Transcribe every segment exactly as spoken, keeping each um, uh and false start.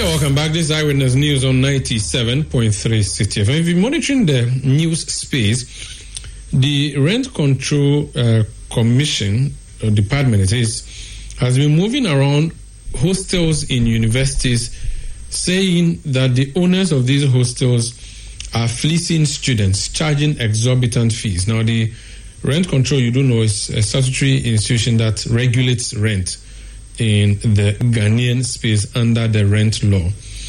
Yeah, welcome back. This is Eyewitness News on ninety-seven point three City F M. If you're monitoring the news space, the Rent Control uh, Commission, or department it is, has been moving around hostels in universities, saying that the owners of these hostels are fleecing students, charging exorbitant fees. Now, the Rent Control, you do know, is a statutory institution that regulates rent in the Ghanaian space under the rent law.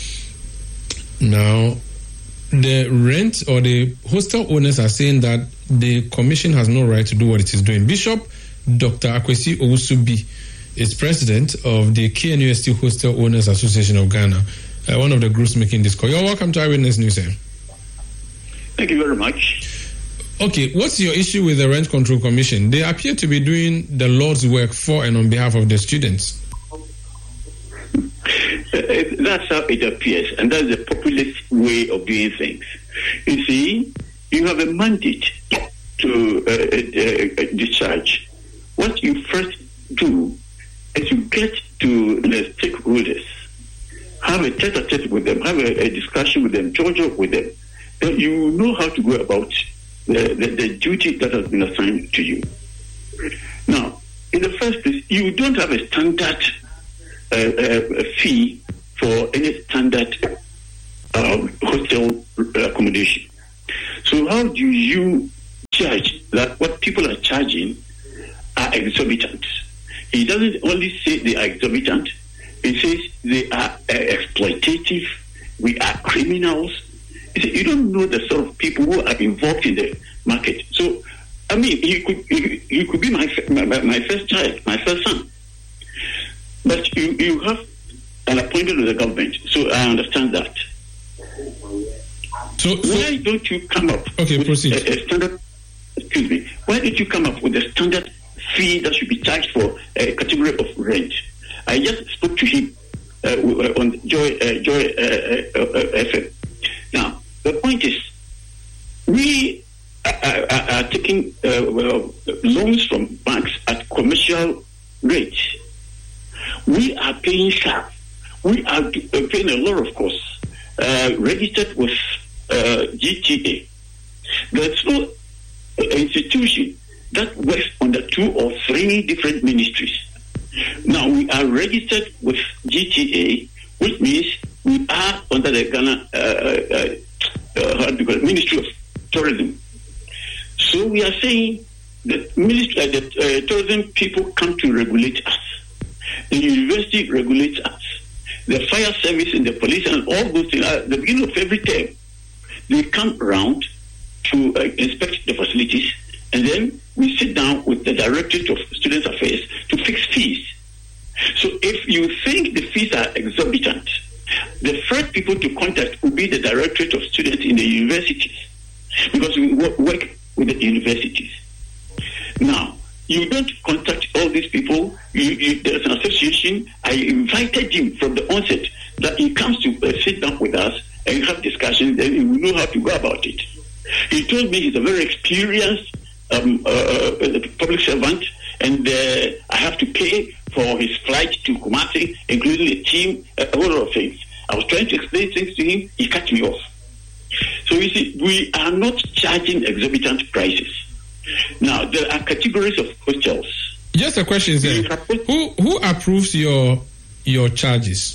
Now, the rent or the hostel owners are saying that the commission has no right to do what it is doing. Bishop Doctor Akwesi Owusu-Bi is president of the K N U S T Hostel Owners Association of Ghana, uh, one of the groups making this call. You're welcome to Eyewitness News. Sir. Thank you very much. Okay, what's your issue with the Rent Control Commission? They appear to be doing the Lord's work for and on behalf of the students. Uh, that's how it appears, and that's the populist way of doing things. You see, you have a mandate to uh, uh, uh, discharge. What you first do is you get to the stakeholders, have a tete-a-tete with them, have a, a discussion with them, judge up with them. Then you know how to go about the, the, the duty that has been assigned to you. Now, in the first place, you don't have a standard uh, uh, fee for any standard uh, hostel accommodation. So how do you judge that what people are charging are exorbitant? He doesn't only say they are exorbitant, he says they are uh, exploitative, we are criminals. You don't know the sort of people who are involved in the market. So, I mean, he could he, he could be my, my my first child, my first son. But you, you have an appointment with the government, so I understand that. So, so why don't you come up okay, with proceed. A, a standard, excuse me, why don't you come up with a standard fee that should be charged for a category of rent? I just spoke to him uh, on Joy, uh, Joy uh, uh, uh, F M. Now, the point is, we are, are, are taking uh, well, loans from banks at commercial rates. We are paying staff. We are paying a lot of costs. Uh, registered with uh, G T A. There's no institution that works under two or three different ministries. Now, we are registered with G T A, which means we are under the Ghana uh, uh, uh, Ministry of Tourism. So we are saying that ministry, uh, that uh, tourism people come to regulate us. The university regulates us. The fire service and the police and all those things, at the beginning of every term, they come around to uh, inspect the facilities, and then we sit down with the Directorate of Student Affairs to fix fees. So if you think the fees are exorbitant, the first people to contact will be the Directorate of Students in the universities, because we work with the universities. Now, you don't contact all these people. You, you, there's an association. I invited him from the onset that he comes to uh, sit down with us and have discussions, then he will know how to go about it. He told me he's a very experienced um, uh, public servant, and uh, I have to pay for his flight to Kumasi, including a team, a whole lot of things. I was trying to explain things to him. He cut me off. So you see, we are not charging exorbitant prices. Now, there are categories of hotels. Just a question, sir. Who who approves your your charges?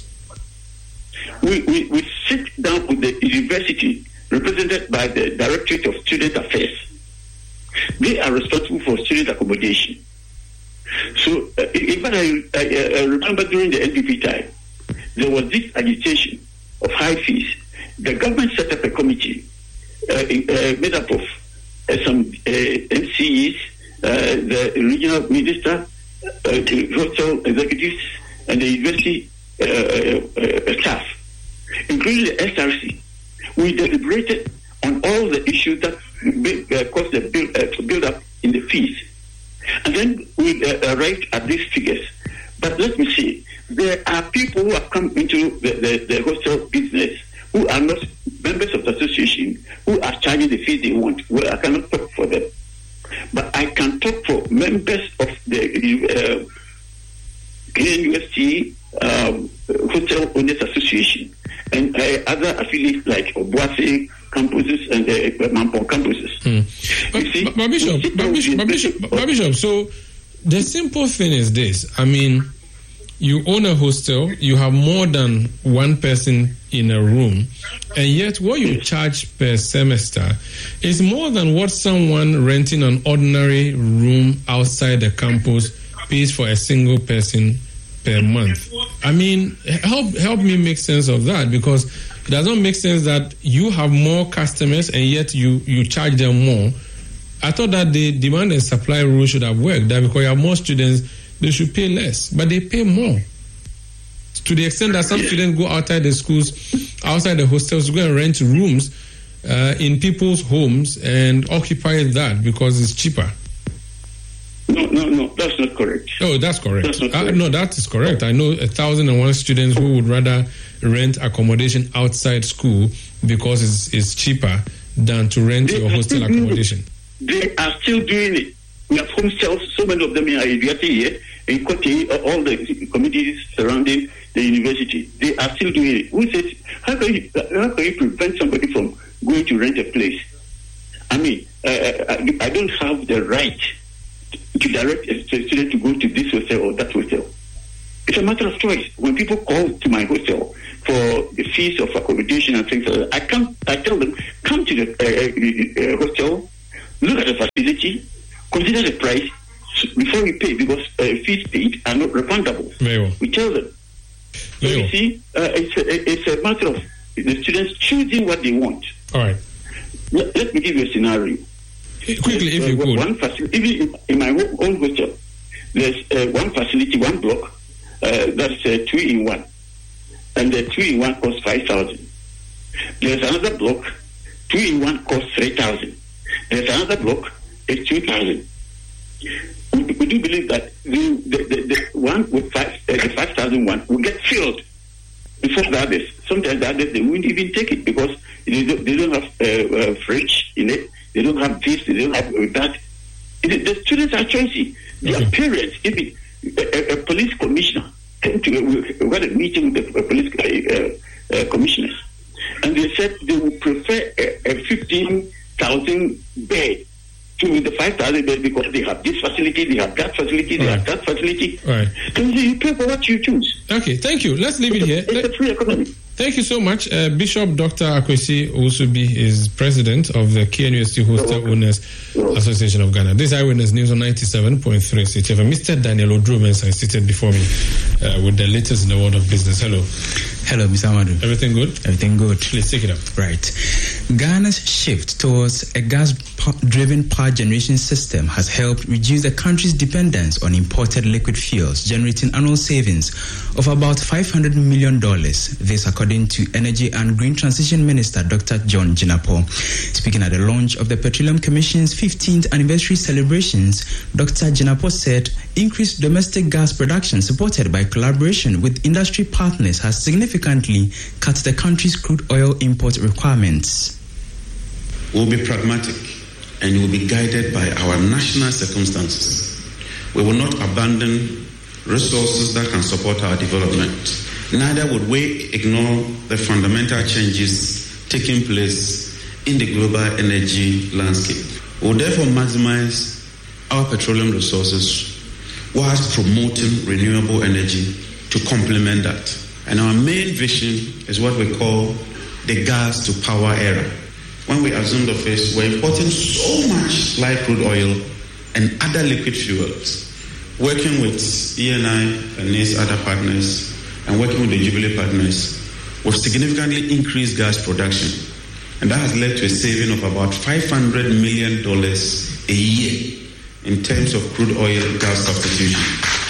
We, we, we sit down with the university represented by the Directorate of Student Affairs. They are responsible for student accommodation. So, uh, in fact, I, I, I remember during the N D P time, there was this agitation of high fees. The government set up a committee uh, uh, made up of uh, some uh, M C Es, uh, the regional minister, uh, the hotel executives, and the university uh, uh, staff, including the S R C. We deliberated on all the issues that uh, caused the build, uh, build up in the fees. And then we uh, arrived at these figures. But let me see, there are people who have come into the, the, the hostel business who are not members of the association, who are charging the fees they want. Well, I cannot talk for them. But I can talk for members of the uh, K N U S T um, Hotel Hotel Owners Association, and uh, other affiliates like Obuasi campuses and uh, Mampong campuses. Hmm. But, see, but, but Bishop, but Bishop, but Bishop, but Bishop, so the simple thing is this. I mean, you own a hostel, you have more than one person in a room, and yet what you charge per semester is more than what someone renting an ordinary room outside the campus pays for a single person per month. I mean, help help me make sense of that, because it does not make sense that you have more customers and yet you, you charge them more. I thought that the demand and supply rule should have worked, that because you have more students, they should pay less, but they pay more. To the extent that some students go outside the schools, outside the hostels, to go and rent rooms uh, in people's homes and occupy that because it's cheaper. No, no, no, that's not correct. Oh, that's correct. That's not correct. Uh, no, that is correct. I know a thousand and one students who would rather rent accommodation outside school because it's, it's cheaper than to rent They your hostel accommodation. They are still doing it. We have hostels, so many of them in Aviati here, in Kote, all the communities surrounding the university. They are still doing it. Who says, how can you, how can you prevent somebody from going to rent a place? I mean, uh, I, I don't have the right to direct a student to go to this hostel or that hostel. It's a matter of choice. When people call to my hostel for the fees of accommodation and things like that, I come, I tell them, come to the uh, uh, hostel, look at the facility, consider the price before we pay, because uh, fees paid are not refundable. Very well. We tell them. So you see, uh, it's, a, it's a matter of the students choosing what they want. All right. Let, let me give you a scenario. Quickly, if uh, you could. One facility, even in my own hostel, there's uh, one facility, one block, uh, that's uh, two in one. And the two in one costs five thousand. There's another block, two in one costs three thousand. There's another block, it's two thousand. We, we do believe that the, the, the, the one with five, uh, the five thousand one will get filled before the others. Sometimes the others, they won't even take it because they don't, they don't have uh, uh, fridge in it. They don't have this, they don't have that. The, the students are choosy. Their okay. parents, even a, a, a police commissioner came to, we had a meeting with the police uh, uh, commissioners, and they said they would prefer a, a fifteen thousand bed to the five thousand bed because they have this facility, they have that facility, they right. have that facility. Right. So you pay for what you choose. Okay, thank you. Let's leave it's it here. A, it's a free economy. Thank you so much. Uh, Bishop Doctor Akwesi Owusu is president of the K N U S T Hostel Owners Association of Ghana. This is Eyewitness News on ninety-seven point three C T F. Mister Daniel Odrumens is seated before me uh, with the latest in the world of business. Hello. Hello, Mister Amadu. Everything good? Everything good. Please take it up. Right. Ghana's shift towards a gas-driven power generation system has helped reduce the country's dependence on imported liquid fuels, generating annual savings of about five hundred million dollars. This according to Energy and Green Transition Minister Doctor John Jinapor. Speaking at the launch of the Petroleum Commission's fifteenth anniversary celebrations, Doctor Jinapor said increased domestic gas production supported by collaboration with industry partners has significantly cut the country's crude oil import requirements. We'll be pragmatic and we'll be guided by our national circumstances. We will not abandon resources that can support our development. Neither would we ignore the fundamental changes taking place in the global energy landscape. We will therefore maximize our petroleum resources whilst promoting renewable energy to complement that. And our main vision is what we call the gas to power era. When we assumed office, we're importing so much light crude oil and other liquid fuels. Working with E N I and these other partners and working with the Jubilee partners, we've significantly increased gas production. And that has led to a saving of about five hundred million dollars a year in terms of crude oil gas substitution.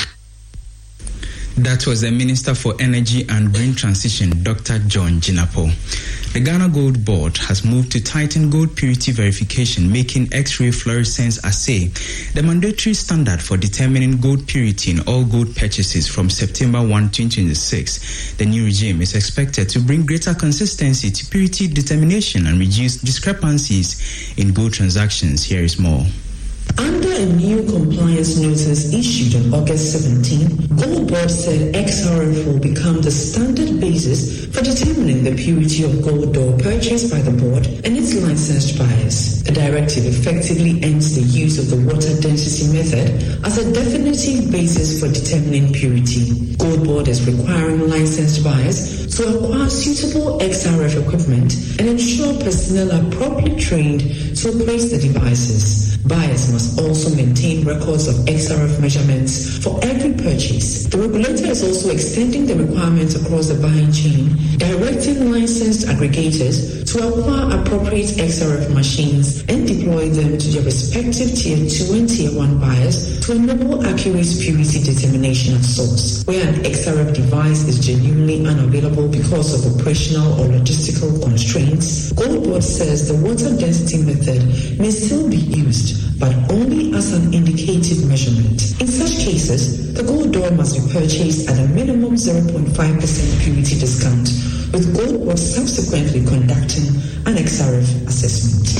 That was the Minister for Energy and Green Transition, Doctor John Jinapor. The Ghana Gold Board has moved to tighten gold purity verification, making X-ray fluorescence assay the mandatory standard for determining gold purity in all gold purchases from September first, twenty twenty-six. The new regime is expected to bring greater consistency to purity determination and reduce discrepancies in gold transactions. Here is more. Under a new compliance notice issued on August seventeenth, Gold Board said X R F will become the standard basis for determining the purity of gold ore purchased by the board and its licensed buyers. The directive effectively ends the use of the water density method as a definitive basis for determining purity. Gold Board is requiring licensed buyers to acquire suitable X R F equipment and ensure personnel are properly trained to operate the devices. Buyers must also maintain records of X R F measurements for every purchase. The regulator is also extending the requirements across the buying chain, directing licensed aggregators to acquire appropriate X R F machines and deploy them to their respective Tier two and Tier one buyers to enable accurate purity determination at source. Where an X R F device is genuinely unavailable because of operational or logistical constraints, Gold Board says the water density method may still be used, but only as an indicative measurement. In such cases, the gold ore must be purchased at a minimum zero point five percent purity discount, with Gold Board subsequently conducting an X R F assessment.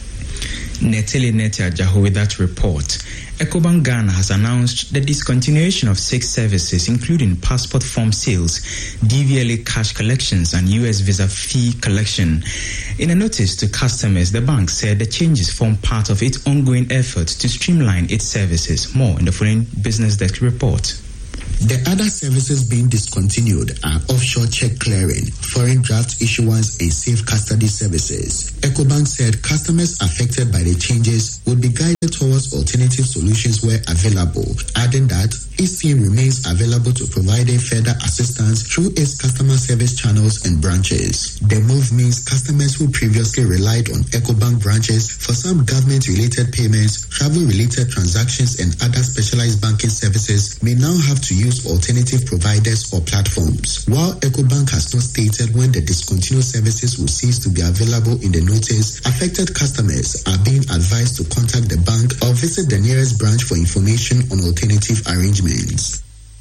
Neteli Neti Ajaho with that report. Ecobank Ghana has announced the discontinuation of six services, including passport form sales, D V L A cash collections, and U S visa fee collection. In a notice to customers, the bank said the changes form part of its ongoing effort to streamline its services. More in the following Business Desk report. The other services being discontinued are offshore check clearing, foreign draft issuance, and safe custody services. Ecobank said customers affected by the changes would be guided towards alternative solutions where available, adding that its team remains available to providing further assistance through its customer service channels and branches. The move means customers who previously relied on Ecobank branches for some government-related payments, travel-related transactions, and other specialized banking services may now have to use alternative providers or platforms. While Ecobank has not stated when the discontinued services will cease to be available in the notice, affected customers are being advised to contact the bank or visit the nearest branch for information on alternative arrangements.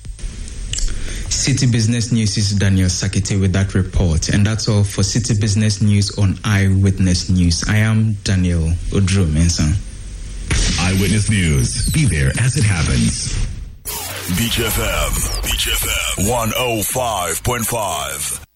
City Business News is Daniel Sakite with that report, and that's all for City Business News on Eyewitness News. I am Daniel Odro Mensah. Eyewitness News. Be there as it happens. Beach F M. Beach F M. one oh five point five.